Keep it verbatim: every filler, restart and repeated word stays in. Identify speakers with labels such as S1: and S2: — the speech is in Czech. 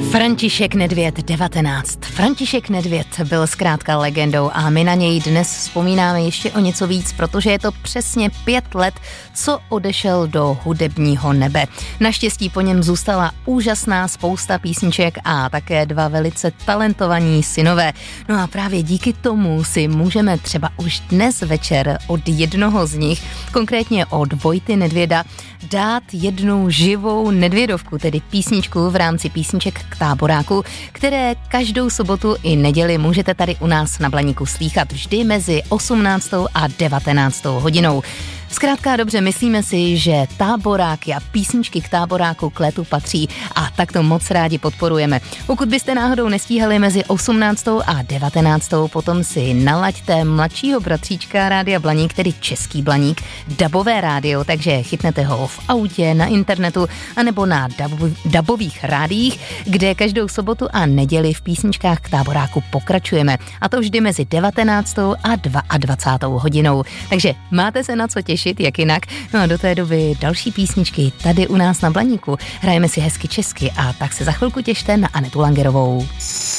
S1: František Nedvěd devatenáct. František Nedvěd byl zkrátka legendou a my na něj dnes vzpomínáme ještě o něco víc, protože je to přesně pět let, co odešel do hudebního nebe. Naštěstí po něm zůstala úžasná spousta písniček a také dva velice talentovaní synové. No a právě díky tomu si můžeme třeba už dnes večer od jednoho z nich, konkrétně od Vojty Nedvěda, dát jednu živou nedvědovku, tedy písničku v rámci písniček k táboráku, které každou sobotu i neděli můžete tady u nás na Blaníku slýchat vždy mezi osmnáctou a devatenáctou hodinou. Zkrátka dobře, myslíme si, že táboráky a písničky k táboráku k létu patří a tak to moc rádi podporujeme. Pokud byste náhodou nestíhali mezi osmnáctou a devatenáctou, potom si nalaďte mladšího bratříčka Rádia Blaník, tedy Český Blaník, dabové rádio, takže chytnete ho v autě, na internetu anebo na dabo- dabových rádiích, kde každou sobotu a neděli v písničkách k táboráku pokračujeme. A to vždy mezi devatenáctou a dvacátou druhou hodinou. Takže máte se na co těšit, jak jinak. No a do té doby další písničky tady u nás na Blaníku. Hrajeme si hezky česky a tak se za chvilku těšte na Anetu Langerovou.